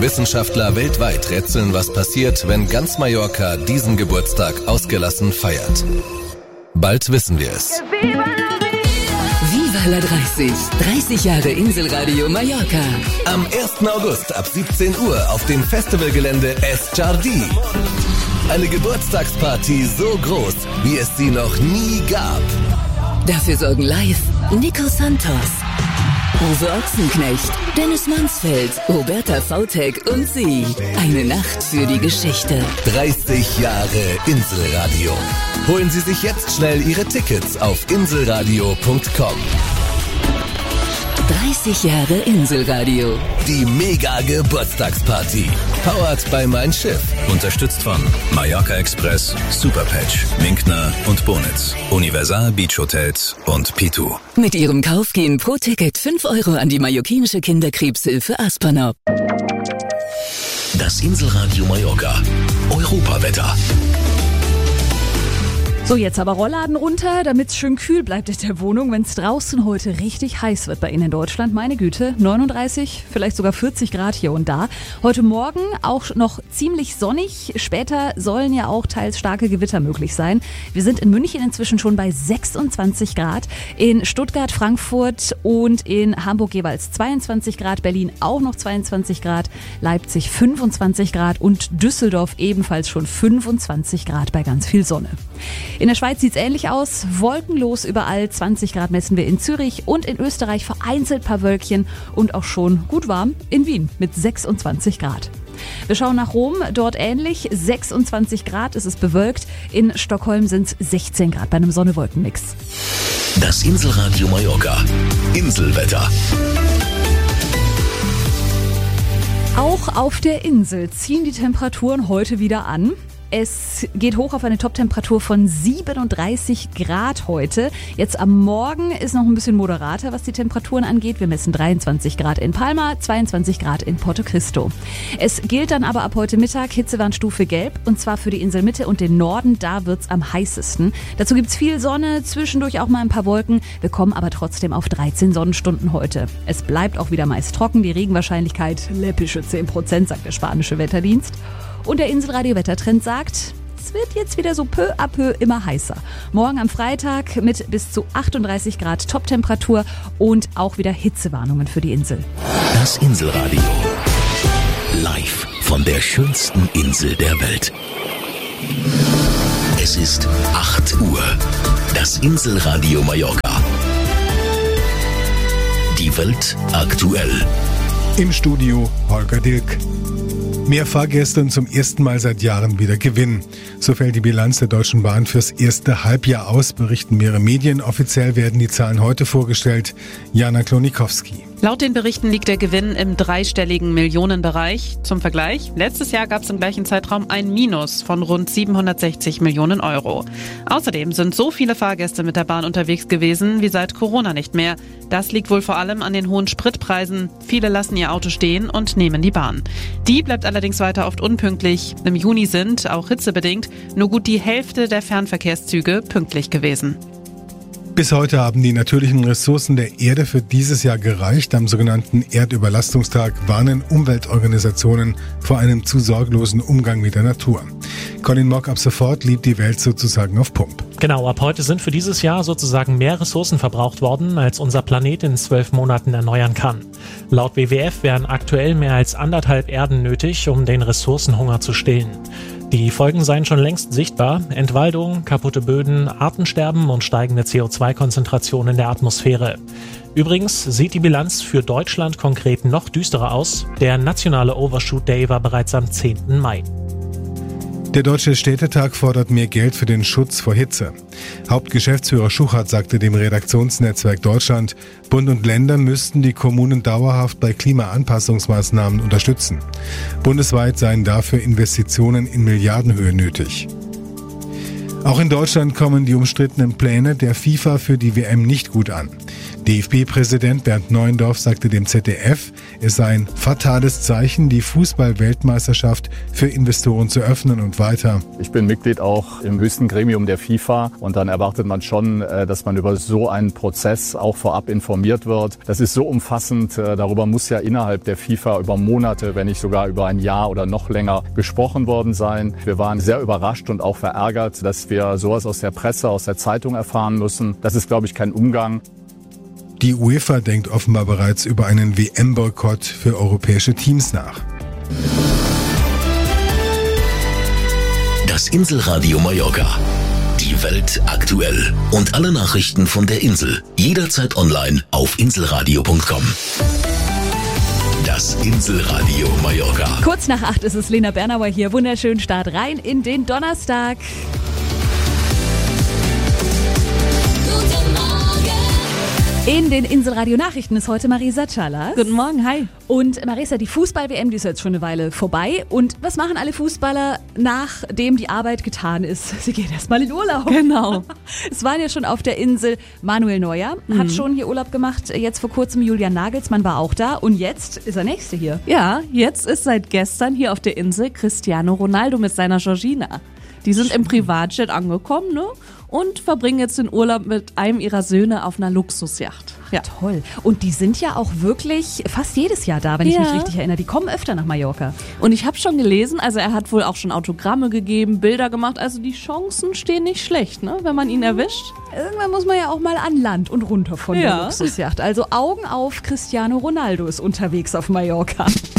Wissenschaftler weltweit rätseln, was passiert, wenn ganz Mallorca diesen Geburtstag ausgelassen feiert. Bald wissen wir es. Viva la 30. 30 Jahre Inselradio Mallorca. Am 1. August ab 17 Uhr auf dem Festivalgelände Es Jardí. Eine Geburtstagsparty so groß, wie es sie noch nie gab. Dafür sorgen live Nico Santos, Uwe Ochsenknecht, Dennis Mansfeld, Roberta Vautek und sie. Eine Nacht für die Geschichte. 30 Jahre Inselradio. Holen Sie sich jetzt schnell Ihre Tickets auf inselradio.com. 30 Jahre Inselradio. Die Mega-Geburtstagsparty. Powered by Mein Schiff. Unterstützt von Mallorca Express, Superpatch, Minkner und Bonitz, Universal Beach Hotels und Pitu. Mit ihrem Kauf gehen pro Ticket 5 Euro an die mallorquinische Kinderkrebshilfe Aspernop. Das Inselradio Mallorca. Europawetter. So, jetzt aber Rollladen runter, damit es schön kühl bleibt in der Wohnung, wenn es draußen heute richtig heiß wird bei Ihnen in Deutschland. Meine Güte, 39, vielleicht sogar 40 Grad hier und da. Heute Morgen auch noch ziemlich sonnig. Später sollen ja auch teils starke Gewitter möglich sein. Wir sind in München inzwischen schon bei 26 Grad. In Stuttgart, Frankfurt und in Hamburg jeweils 22 Grad. Berlin auch noch 22 Grad. Leipzig 25 Grad und Düsseldorf ebenfalls schon 25 Grad bei ganz viel Sonne. In der Schweiz sieht's ähnlich aus. Wolkenlos überall. 20 Grad messen wir in Zürich und in Österreich vereinzelt paar Wölkchen und auch schon gut warm in Wien mit 26 Grad. Wir schauen nach Rom, dort ähnlich. 26 Grad, es ist bewölkt. In Stockholm sind's 16 Grad bei einem Sonne-Wolken-Mix. Das Inselradio Mallorca. Inselwetter. Auch auf der Insel ziehen die Temperaturen heute wieder an. Es geht hoch auf eine Toptemperatur von 37 Grad heute. Jetzt am Morgen ist noch ein bisschen moderater, was die Temperaturen angeht. Wir messen 23 Grad in Palma, 22 Grad in Porto Cristo. Es gilt dann aber ab heute Mittag Hitzewarnstufe Gelb, und zwar für die Inselmitte und den Norden. Da wird's am heißesten. Dazu gibt's viel Sonne, zwischendurch auch mal ein paar Wolken. Wir kommen aber trotzdem auf 13 Sonnenstunden heute. Es bleibt auch wieder meist trocken. Die Regenwahrscheinlichkeit läppische 10%, sagt der spanische Wetterdienst. Und der Inselradio-Wettertrend sagt, es wird jetzt wieder so peu à peu immer heißer. Morgen am Freitag mit bis zu 38 Grad Toptemperatur und auch wieder Hitzewarnungen für die Insel. Das Inselradio. Live von der schönsten Insel der Welt. Es ist 8 Uhr. Das Inselradio Mallorca. Die Welt aktuell. Im Studio Holger Dilk. Mehr Fahrgäste und zum ersten Mal seit Jahren wieder Gewinn. So fällt die Bilanz der Deutschen Bahn fürs erste Halbjahr aus, berichten mehrere Medien. Offiziell werden die Zahlen heute vorgestellt. Jana Klonikowski. Laut den Berichten liegt der Gewinn im dreistelligen Millionenbereich. Zum Vergleich, letztes Jahr gab es im gleichen Zeitraum ein Minus von rund 760 Millionen Euro. Außerdem sind so viele Fahrgäste mit der Bahn unterwegs gewesen wie seit Corona nicht mehr. Das liegt wohl vor allem an den hohen Spritpreisen. Viele lassen ihr Auto stehen und nehmen die Bahn. Die bleibt allerdings weiter oft unpünktlich. Im Juni sind, auch hitzebedingt, nur gut die Hälfte der Fernverkehrszüge pünktlich gewesen. Bis heute haben die natürlichen Ressourcen der Erde für dieses Jahr gereicht. Am sogenannten Erdüberlastungstag warnen Umweltorganisationen vor einem zu sorglosen Umgang mit der Natur. Colin Mock, ab sofort liebt die Welt sozusagen auf Pump. Genau, ab heute sind für dieses Jahr sozusagen mehr Ressourcen verbraucht worden, als unser Planet in 12 Monaten erneuern kann. Laut WWF wären aktuell mehr als 1,5 Erden nötig, um den Ressourcenhunger zu stillen. Die Folgen seien schon längst sichtbar: Entwaldung, kaputte Böden, Artensterben und steigende CO2-Konzentrationen in der Atmosphäre. Übrigens sieht die Bilanz für Deutschland konkret noch düsterer aus. Der nationale Overshoot Day war bereits am 10. Mai. Der Deutsche Städtetag fordert mehr Geld für den Schutz vor Hitze. Hauptgeschäftsführer Schuchert sagte dem Redaktionsnetzwerk Deutschland, Bund und Länder müssten die Kommunen dauerhaft bei Klimaanpassungsmaßnahmen unterstützen. Bundesweit seien dafür Investitionen in Milliardenhöhe nötig. Auch in Deutschland kommen die umstrittenen Pläne der FIFA für die WM nicht gut an. DFB-Präsident Bernd Neuendorf sagte dem ZDF, es sei ein fatales Zeichen, die Fußball-Weltmeisterschaft für Investoren zu öffnen und weiter. Ich bin Mitglied auch im höchsten Gremium der FIFA und dann erwartet man schon, dass man über so einen Prozess auch vorab informiert wird. Das ist so umfassend, darüber muss ja innerhalb der FIFA über Monate, wenn nicht sogar über ein Jahr oder noch länger gesprochen worden sein. Wir waren sehr überrascht und auch verärgert, dass wir sowas aus der Presse, aus der Zeitung erfahren müssen. Das ist, glaube ich, kein Umgang. Die UEFA denkt offenbar bereits über einen WM-Boykott für europäische Teams nach. Das Inselradio Mallorca. Die Welt aktuell. Und alle Nachrichten von der Insel. Jederzeit online auf inselradio.com. Das Inselradio Mallorca. Kurz nach 8 ist es Lena Bernauer hier. Wunderschönen Start rein in den Donnerstag. In den Inselradio-Nachrichten ist heute Marisa Chalas. Guten Morgen, hi. Und Marisa, die Fußball-WM, die ist jetzt schon eine Weile vorbei. Und was machen alle Fußballer, nachdem die Arbeit getan ist? Sie gehen erstmal in Urlaub. Genau. Es waren ja schon auf der Insel Manuel Neuer, hat schon hier Urlaub gemacht. Jetzt vor kurzem Julian Nagelsmann war auch da. Und jetzt ist der Nächste hier. Ja, jetzt ist seit gestern hier auf der Insel Cristiano Ronaldo mit seiner Georgina. Die sind im Privatjet angekommen, ne? Und verbringen jetzt den Urlaub mit einem ihrer Söhne auf einer Luxusjacht. Ja, toll. Und die sind ja auch wirklich fast jedes Jahr da, wenn ich mich richtig erinnere. Die kommen öfter nach Mallorca. Und ich habe schon gelesen, also er hat wohl auch schon Autogramme gegeben, Bilder gemacht. Also die Chancen stehen nicht schlecht, ne, wenn man ihn erwischt. Irgendwann muss man ja auch mal an Land und runter von der Luxusjacht. Also Augen auf, Cristiano Ronaldo ist unterwegs auf Mallorca.